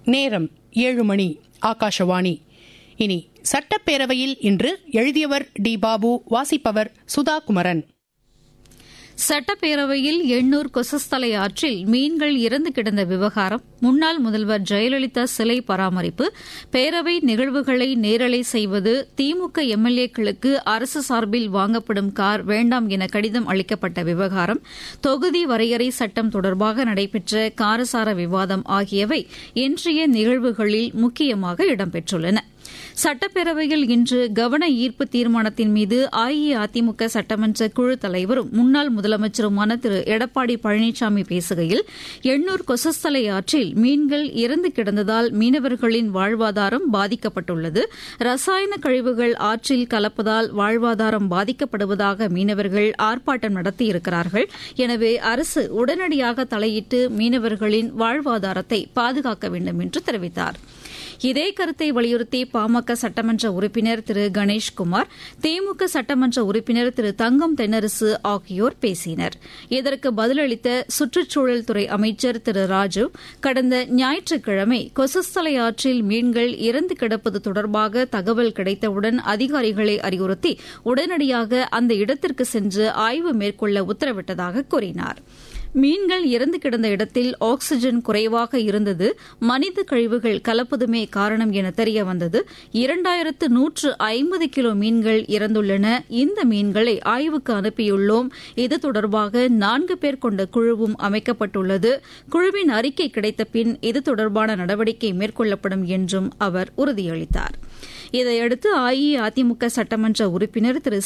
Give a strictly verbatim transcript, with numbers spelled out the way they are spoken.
நேரம் ஏழு மணி. ஆகாஷவாணி. இனி சட்டப்பேரவையில் இன்று எழுதியவர் டி பாபு, வாசிப்பவர் சுதா குமரன். சட்டப்பேரவையில் எண்ணூர் கொசஸ்தலை ஆற்றில் மீன்கள் இறந்து கிடந்த விவகாரம், முன்னாள் முதல்வர் ஜெயலலிதா சிலை பராமரிப்பு, பேரவை நிகழ்வுகளை நேரலை செய்வது, திமுக எம்எல்ஏக்களுக்கு அரசு சார்பில் வாங்கப்படும் கார் வேண்டாம் என கடிதம் அளிக்கப்பட்ட விவகாரம், தொகுதி வரையறை சட்டம் தொடர்பாக நடைபெற்ற காரசார விவாதம் ஆகியவை இன்றைய நிகழ்வுகளில் முக்கியமாக இடம்பெற்றுள்ளன. சட்டப்பேரவையில் இன்று கவன ஈர்ப்பு தீர்மானத்தின் மீது அஇஅதிமுக சட்டமன்ற குழு தலைவரும் முன்னாள் முதலமைச்சருமான திரு எடப்பாடி பழனிசாமி பேசுகையில், எண்ணூர் கொசஸ்தலை ஆற்றில் மீன்கள் இறந்து கிடந்ததால் மீனவர்களின் வாழ்வாதாரம் பாதிக்கப்பட்டுள்ளது. ரசாயன கழிவுகள் ஆற்றில் கலப்பதால் வாழ்வாதாரம் பாதிக்கப்படுவதாக மீனவர்கள் ஆர்ப்பாட்டம் நடத்தியிருக்கிறார்கள். எனவே அரசு உடனடியாக தலையிட்டு மீனவர்களின் வாழ்வாதாரத்தை பாதுகாக்க வேண்டும் என்று தெரிவித்தார். இதே கருத்தை வலியுறுத்தி பாமக சட்டமன்ற உறுப்பினர் திரு கணேஷ்குமார், திமுக சட்டமன்ற உறுப்பினர் திரு தங்கம் தென்னரசு ஆகியோர் பேசினர். இதற்கு பதிலளித்த சுற்றுச்சூழல் துறை அமைச்சர் திரு ராஜு, கடந்த ஞாயிற்றுக்கிழமை கொசஸ்தலை ஆற்றில் மீன்கள் இறந்து கிடப்பது தொடர்பாக தகவல் கிடைத்தவுடன் அதிகாரிகளை அறிவுறுத்தி உடனடியாக அந்த இடத்திற்கு சென்று ஆய்வு மேற்கொள்ள உத்தரவிட்டதாக கூறினார். மீன்கள் இறந்து கிடந்த இடத்தில் ஆக்ஸிஜன் குறைவாக இருந்தது, மனித கழிவுகள் கலப்பதுமே காரணம் என தெரிய வந்தது. இரண்டாயிரத்து நூற்று ஐம்பது கிலோ மீன்கள் இறந்துள்ளன. இந்த மீன்களை ஆய்வுக்கு அனுப்பியுள்ளோம். இது தொடர்பாக நான்கு பேர் கொண்ட குழுவும் அமைக்கப்பட்டுள்ளது. குழுவின் அறிக்கை கிடைத்த பின் இது தொடர்பான நடவடிக்கை மேற்கொள்ளப்படும் என்றும் அவர் உறுதியளித்தார். இதையடுத்து அஇஅதிமுக சட்டமன்ற உறுப்பினர் திரு